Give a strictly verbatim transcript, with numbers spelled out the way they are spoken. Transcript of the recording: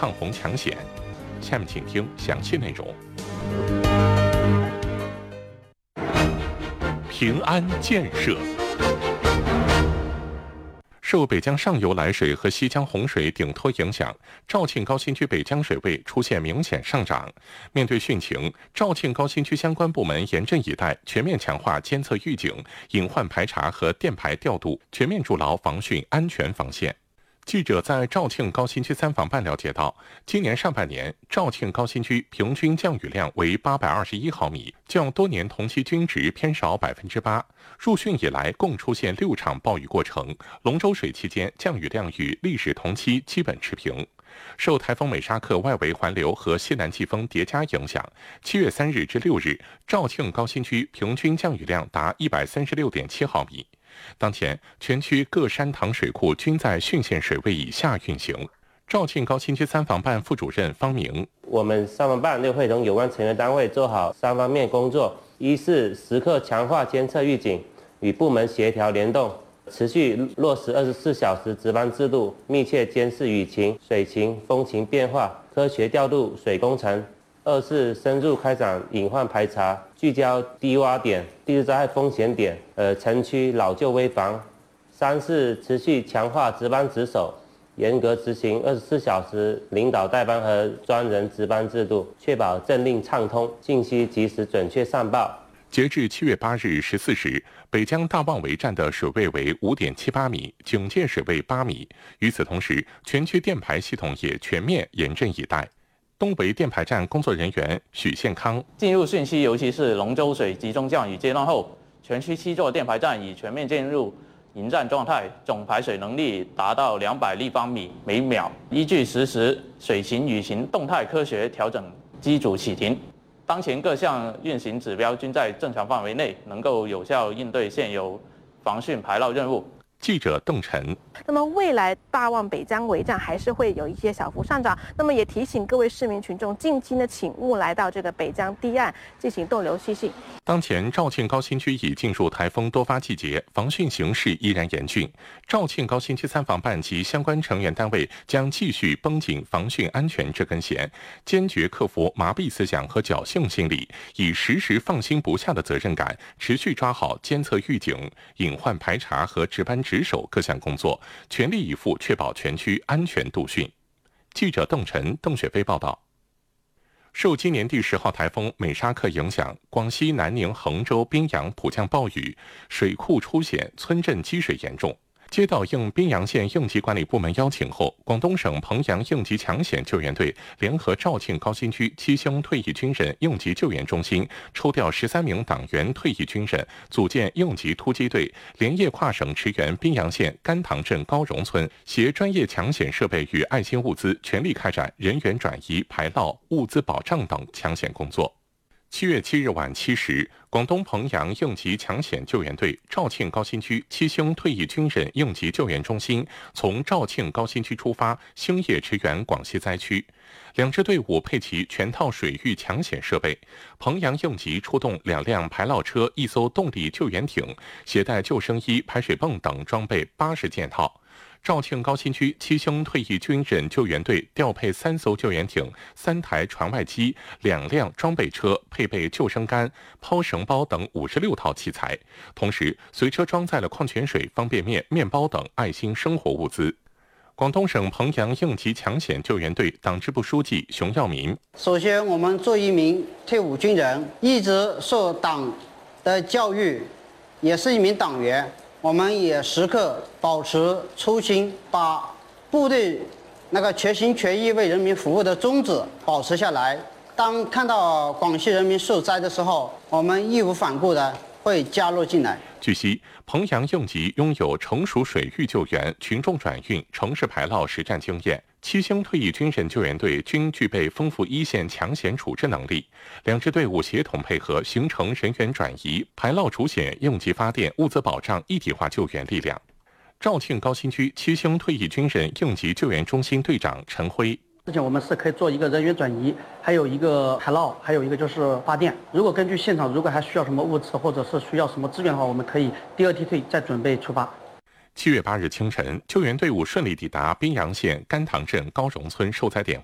抗洪抢险。下面请听详细内容。平安建设。受北江上游来水和西江洪水顶托影响，肇庆高新区北江水位出现明显上涨。面对汛情，肇庆高新区相关部门严阵以待，全面强化监测预警、隐患排查和电排调度，全面筑牢防汛安全防线。记者在肇庆高新区三防办了解到，今年上半年肇庆高新区平均降雨量为八百二十一毫米，较多年同期均值偏少百分之八。入汛以来，共出现六场暴雨过程，龙舟水期间降雨量与历史同期基本持平。受台风美沙克外围环流和西南季风叠加影响，七月三日至六日，肇庆高新区平均降雨量达一百三十六点七毫米。当前，全区各山塘水库均在汛限水位以下运行。肇庆高新区三防办副主任方明： 我们三防办又会同有关成员单位做好三方面工作：一是时刻强化监测预警，与部门协调联动，持续落实二十四小时值班制度，密切监视雨情、水情、风情变化，科学调度水工程。二是深入开展隐患排查，聚焦低洼点、地质灾害风险点，呃，城区老旧危房。三是持续强化值班值守，严格执行二十四小时领导代班和专人值班制度，确保政令畅通，信息及时准确上报。 截至七月八日十四时，北江大望围站的水位为五点七八米，警戒水位八米。与此同时，全区电排系统也全面严阵以待。东北电排站工作人员许宪康： 进入汛期，尤其是龙舟水集中降雨阶段后，全区七座电排站已全面进入迎战状态，总排水能力达到两百立方米每秒。依据实时水情雨情动态科学调整机组启停。当前各项运行指标均在正常范围内，能够有效应对现有防汛排涝任务。 记者邓晨。 那么未来大望北江围站还是会有一些小幅上涨，那么也提醒各位市民群众，近期呢请勿来到这个北江堤岸进行逗留嬉戏。 当前肇庆高新区已进入台风多发季节，防汛形势依然严峻。肇庆高新区三防办及相关成员单位将继续绷紧防汛安全这根弦，坚决克服麻痹思想和侥幸心理，以时时放心不下的责任感，持续抓好监测预警、隐患排查和值班值守各项工作，全力以赴确保全区安全度汛。记者邓晨、邓雪飞报道。受今年第十号台风美沙克影响，广西南宁、衡州、宾阳普降暴雨，水库出现村镇积水严重。接到应宾阳县应急管理部门邀请后，广东省彭阳应急抢险救援队联合肇庆高新区七星退役军人应急救援中心，抽调十三名党员退役军人，组建应急突击队，连夜跨省驰援宾阳县甘塘镇高荣村，携专业抢险设备与爱心物资，全力开展人员转移、排涝、物资保障等抢险工作。七月七日晚七时，广东彭阳应急抢险救援队、肇庆高新区七星退役军人应急救援中心从肇庆高新区出发，星夜驰援广西灾区。两支队伍配齐全套水域抢险设备，彭阳应急出动两辆排涝车、一艘动力救援艇，携带救生衣、排水泵等装备八十件套。肇庆高新区七星退役军人救援队调配三艘救援艇、三台船外机、两辆装备车，配备救生杆、抛绳包等五十六套器材，同时随车装载了矿泉水、方便面、面包等爱心生活物资。广东省彭阳应急抢险救援队党支部书记熊耀民： 首先，我们作为一名退伍军人，一直受党的教育，也是一名党员。我们也时刻保持初心，把部队那个全心全意为人民服务的宗旨保持下来。当看到广西人民受灾的时候，我们义无反顾的会加入进来。 据悉，彭阳应急拥有成熟水域救援、群众转运、城市排涝实战经验。七星退役军人救援队均具备丰富一线抢险处置能力，两支队伍协同配合，形成人员转移、排涝除险、应急发电、物资保障一体化救援力量。肇庆高新区七星退役军人应急救援中心队长陈辉： 之前我们是可以做一个人员转移，还有一个排涝，还有一个就是发电。如果根据现场，如果还需要什么物资或者是需要什么资源的话，我们可以第二梯队再准备出发。 七月八日清晨，救援队伍顺利抵达宾阳县甘塘镇高荣村受灾点